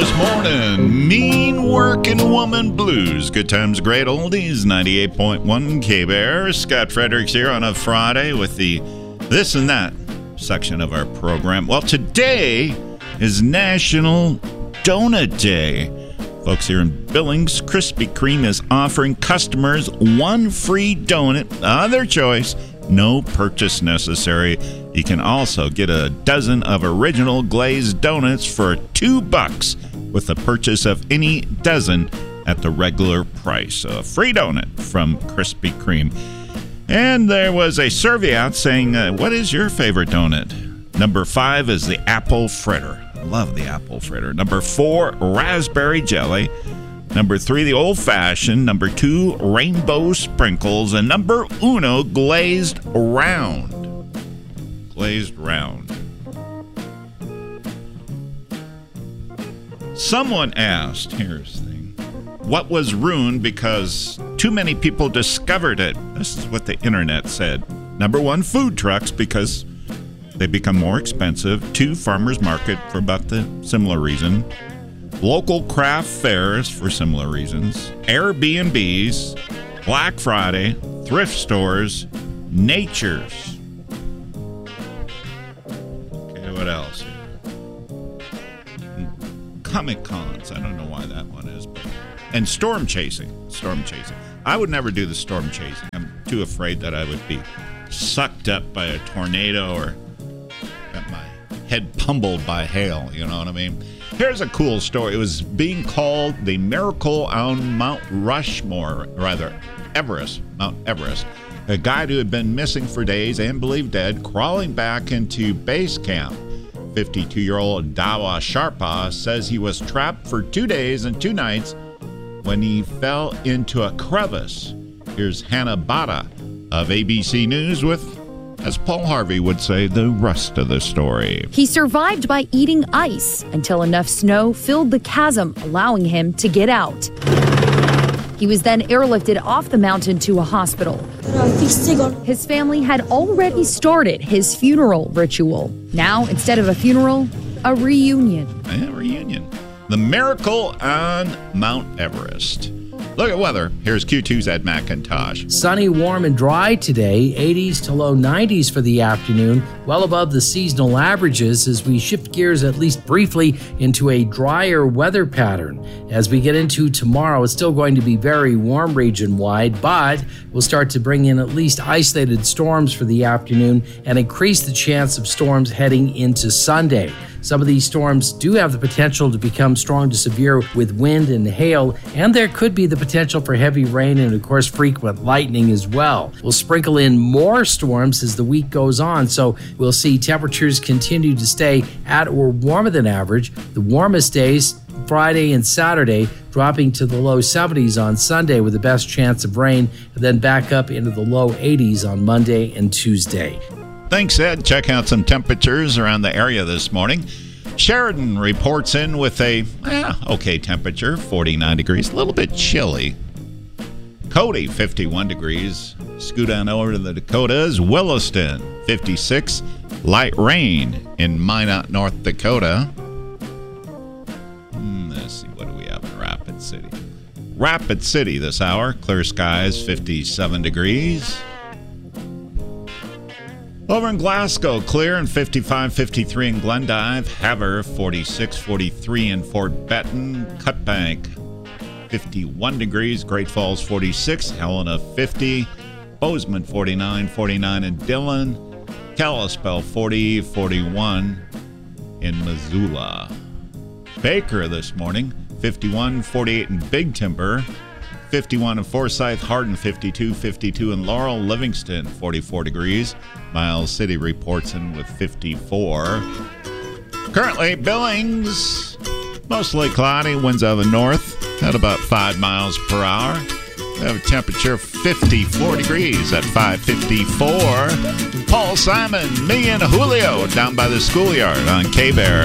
this morning. Mean Working Woman Blues. Good times, great oldies. 98.1 K-Bear. Scott Fredericks here on a Friday with the This and That section of our program. Well, today is National Donut Day. Folks, here in Billings, Krispy Kreme is offering customers one free donut of their choice. No purchase necessary. You can also get a dozen of original glazed donuts for $2 with the purchase of any dozen at the regular price. So a free donut from Krispy Kreme. And there was a survey out saying, what is your favorite donut? Number 5 is the apple fritter. Love the apple fritter. Number 4, raspberry jelly. Number 3, the old-fashioned. Number 2, rainbow sprinkles. And number 1, glazed round. Glazed round. Someone asked, here's the thing, what was ruined because too many people discovered it? This is what the internet said. Number 1, food trucks, because they become more expensive. 2, farmers market for about the similar reason. Local craft fairs for similar reasons. Airbnbs, Black Friday, thrift stores, natures. Okay, what else? Comic cons. I don't know why that one is. And storm chasing. Storm chasing. I would never do the storm chasing. I'm too afraid that I would be sucked up by a tornado or get my head pummeled by hail. You know what I mean? Here's a cool story. It was being called the Miracle on Mount Everest. A guy who had been missing for days and believed dead, crawling back into base camp. 52-year-old Dawa Sharpa says he was trapped for 2 days and 2 nights when he fell into a crevice. Here's Hannah Bada of ABC News with, as Paul Harvey would say, the rest of the story. He survived by eating ice until enough snow filled the chasm, allowing him to get out. He was then airlifted off the mountain to a hospital. His family had already started his funeral ritual. Now, instead of a funeral, a reunion. Yeah, reunion. The Miracle on Mount Everest. Look at weather. Here's Q2's Ed McIntosh. Sunny, warm, and dry today. 80s to low 90s for the afternoon, well above the seasonal averages as we shift gears at least briefly into a drier weather pattern. As we get into tomorrow, it's still going to be very warm region-wide, but we'll start to bring in at least isolated storms for the afternoon and increase the chance of storms heading into Sunday. Some of these storms do have the potential to become strong to severe with wind and hail, and there could be the potential for heavy rain and, of course, frequent lightning as well. We'll sprinkle in more storms as the week goes on, so we'll see temperatures continue to stay at or warmer than average. The warmest days, Friday and Saturday, dropping to the low 70s on Sunday with the best chance of rain, and then back up into the low 80s on Monday and Tuesday. Thanks, Ed. Check out some temperatures around the area this morning. Sheridan reports in with a okay temperature, 49 degrees, a little bit chilly. Cody, 51 degrees. Scoot on over to the Dakotas. Williston, 56. Light rain in Minot, North Dakota. Let's see, what do we have in Rapid City? Rapid City this hour. Clear skies, 57 degrees. Over in Glasgow, clear and 55, 53 in Glendive. Havre, 46, 43 in Fort Benton. Cutbank, 51 degrees. Great Falls, 46. Helena, 50. Bozeman, 49, 49 in Dillon. Kalispell, 40, 41 in Missoula. Baker this morning, 51, 48 in Big Timber. 51 in Forsyth, Hardin 52, 52 in Laurel, Livingston 44 degrees. Miles City reports in with 54. Currently, Billings, mostly cloudy, winds out of the north at about 5 miles per hour. We have a temperature of 54 degrees at 5:54. Paul Simon, me and Julio down by the schoolyard on K-Bear.